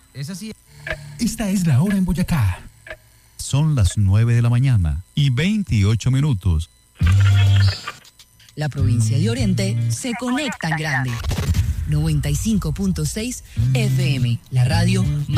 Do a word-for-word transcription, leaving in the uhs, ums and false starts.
Es así. Esta es la hora en Boyacá. Son las nueve de la mañana y veintiocho minutos. La provincia de Oriente se conecta en grande. noventa y cinco punto seis F M, la radio más